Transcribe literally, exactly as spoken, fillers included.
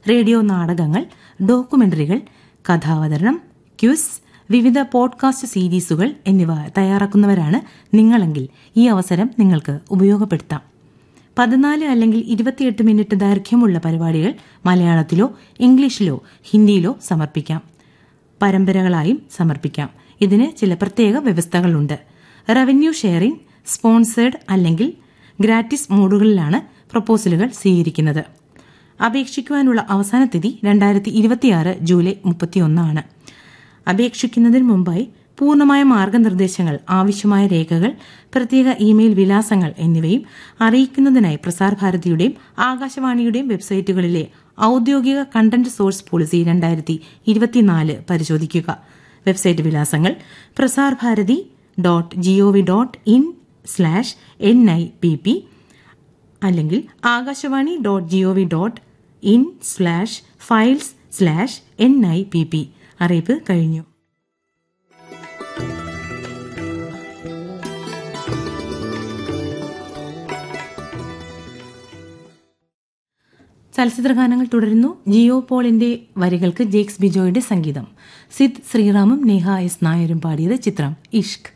Radio നാടകങ്ങൾ, ഡോക്യുമെന്ററികൾ, കഥാവതരണം, quiz, വിവിധ podcast സീരീസുകൾ എന്നിവ തയ്യാറാക്കുന്നവരാണ് നിങ്ങളെങ്കിൽ ഈ അവസരം നിങ്ങൾക്ക് ഉപയോഗപ്പെടുത്താം. പതിനാല് അല്ലെങ്കിൽ ഇരുപത്തിയെട്ട് മിനിറ്റ് ദൈർഘ്യമുള്ള പരിപാടികൾ മലയാളത്തിലോ ഇംഗ്ലീഷിലോ ഹിന്ദിയിലോ സമർപ്പിക്കാം. പരമ്പരകളായും സമർപ്പിക്കാം. ഇതിന് ചില പ്രത്യേക വ്യവസ്ഥകളുണ്ട്. റവന്യൂ ഷെയറിംഗ്, സ്പോൺസേഡ് അല്ലെങ്കിൽ ഗ്രാറ്റിസ് മോഡുകളിലാണ് പ്രപ്പോസലുകൾ സ്വീകരിക്കുന്നത്. അപേക്ഷിക്കുവാനുള്ള അവസാന തീയതി രണ്ടായിരത്തി ഇരുപത്തിയാറ് ജൂലൈ മുപ്പത്തിയൊന്നാണ്. അപേക്ഷിക്കുന്നതിന് മുമ്പായി പൂർണ്ണമായ മാർഗനിർദ്ദേശങ്ങൾ, ആവശ്യമായ രേഖകൾ, പ്രത്യേക ഇമെയിൽ വിലാസങ്ങൾ എന്നിവയും അറിയിക്കുന്നതിനായി പ്രസാർ ഭാരതിയുടെയും ആകാശവാണിയുടെയും വെബ്സൈറ്റുകളിലെ ഔദ്യോഗിക കണ്ടന്റ് സോഴ്സ് പോളിസി രണ്ടായിരത്തി ഇരുപത്തിനാല് പരിശോധിക്കുക. Website വിലാസങ്ങൾ Prasar Bharati dot G O V dot in slash N I P P അല്ലെങ്കിൽ Akashvani dot G O V dot in slash files slash N I P P. അറിയിപ്പ് കഴിഞ്ഞു. ചലച്ചിത്രഗാനങ്ങൾ തുടരുന്നു. ജിയോ പോളിന്റെ വരികൾക്ക് ജേക്സ് ബിജോയുടെ സംഗീതം. സിദ് ശ്രീറാമും നേഹ എസ് നായരും പാടിയത്. ചിത്രം ഇഷ്ക്.